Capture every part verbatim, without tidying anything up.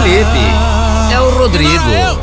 Felipe, é o Rodrigo.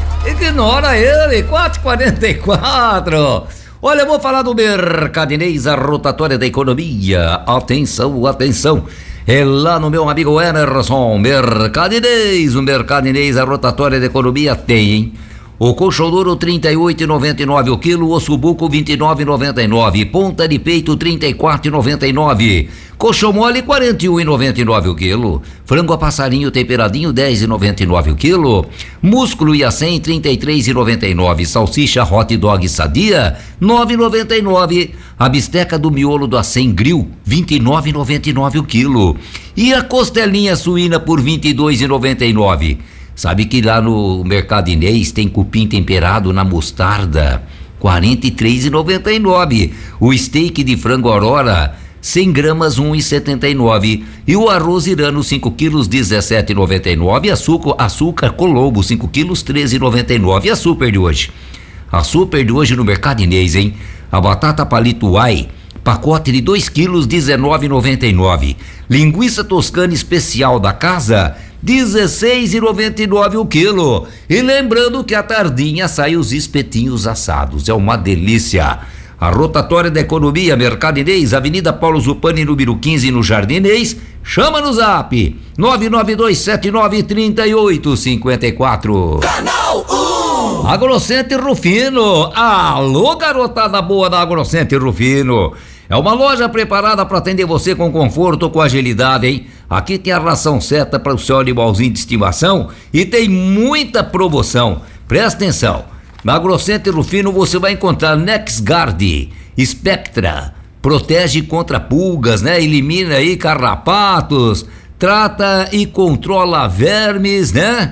Ignora ele, quatro e quarenta e quatro. Olha, eu vou falar do Mercadinês, a rotatória da economia. Atenção, atenção. É lá no meu amigo Emerson, Mercadinês. O Mercadinês, a rotatória da economia tem, hein? O colchão duro trinta e oito e noventa e nove o quilo, osso buco vinte e nove e noventa e nove, ponta de peito trinta e quatro e noventa e nove, colchão mole quarenta e um e noventa e nove o quilo, frango a passarinho temperadinho dez e noventa e nove o quilo, músculo e acém trinta e três e noventa e nove, salsicha hot dog sadia nove e noventa e nove, a bisteca do miolo do acém grill vinte e nove e noventa e nove o quilo, e a costelinha suína por vinte e dois e noventa e nove. Sabe que lá no Mercadinês tem cupim temperado na mostarda, quarenta e três e noventa e nove. O steak de frango aurora, cem gramas, um e setenta e nove. E o arroz irano, cinco quilos, dezessete e noventa e nove. Açúcar, açúcar Colombo, cinco quilos, treze e noventa e nove. E a super de hoje? A super de hoje no Mercadinês, hein? A batata palito ai, pacote de dois quilos, dezenove e noventa e nove. Linguiça toscana especial da casa, dezesseis e noventa e nove o quilo. E lembrando que à tardinha sai os espetinhos assados, é uma delícia. A rotatória da economia, Mercadinês, Avenida Paulo Zupani, número quinze, no Jardinês. Chama no zap nove nove dois sete nove três oito cinco quatro. Canal um. Agrocenter Rufino. Alô, garotada boa da Agrocenter Rufino. É uma loja preparada para atender você com conforto, com agilidade, hein? Aqui tem a ração certa para o seu animalzinho de estimação e tem muita promoção. Presta atenção. Na Agrocenter Rufino você vai encontrar NexGuard, Spectra, protege contra pulgas, né? Elimina aí carrapatos, trata e controla vermes, né?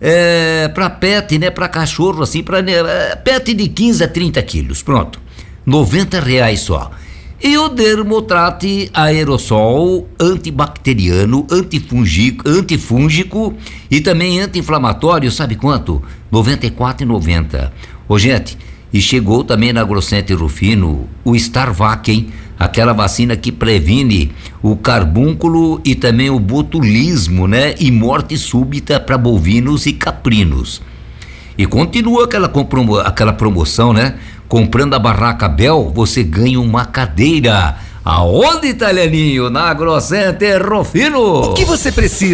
É, para pet, né? Para cachorro, assim, para é, pet de quinze a trinta quilos. Pronto. noventa reais só. E o Dermotrate aerossol antibacteriano, antifúngico, antifúngico e também anti-inflamatório, sabe quanto? noventa e quatro reais e noventa centavos. Ô, gente, e chegou também na Agrocenter Rufino o Starvac, hein? Aquela vacina que previne o carbúnculo e também o botulismo, né? E morte súbita para bovinos e caprinos. E continua aquela, aquela promoção, né? Comprando a Barraca Bel, você ganha uma cadeira. Aonde, italianinho? Na Agrocenter Rufino. O que você precisa?